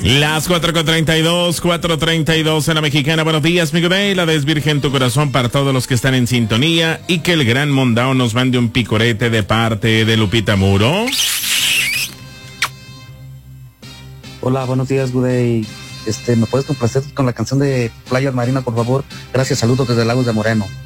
Las 4:32 en la Mexicana. Buenos días, mi Godey. La desvirgen tu corazón para todos los que están en sintonía y que el gran Mondao nos mande un picorete de parte de Lupita Muro. Hola, buenos días, ¿Me puedes complacer con la canción de Playa Marina, por favor? Gracias, saludos desde Lagos de Moreno.